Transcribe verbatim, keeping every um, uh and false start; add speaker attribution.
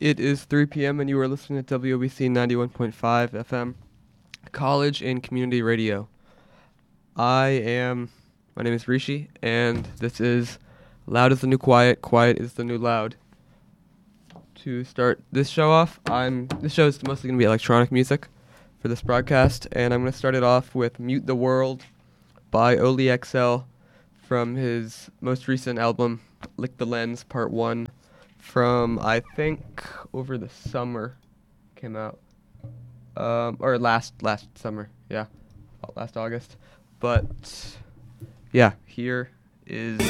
Speaker 1: It is three p.m. and you are listening to W O B C ninety-one point five F M, College and Community Radio. I am, my name is Rishi, and this is Loud is the New Quiet, Quiet is the New Loud. To start this show off, I'm, this show is mostly going to be electronic music for this broadcast, and I'm going to start it off with Mute the World by Oli X L from his most recent album, Lick the Lens Part one. From, I think, over the summer, came out, um, or last, last summer, yeah, last August, but, yeah, here is